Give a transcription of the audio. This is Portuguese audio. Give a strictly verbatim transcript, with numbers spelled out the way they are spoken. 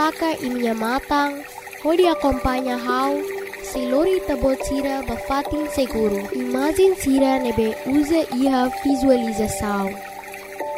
ataca e minha matang, hodi acompanha how, se lori tabot sira bafatin seguro. Imagem sira nebe usa iha visualização.